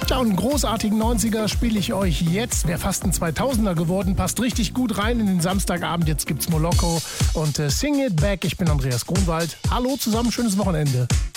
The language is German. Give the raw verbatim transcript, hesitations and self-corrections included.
Ja, und einen großartigen neunziger spiele ich euch jetzt. Wäre fast ein zweitausender geworden, passt richtig gut rein in den Samstagabend. Jetzt gibt's Moloko und äh, Sing It Back. Ich bin Andreas Grunwald. Hallo zusammen, schönes Wochenende.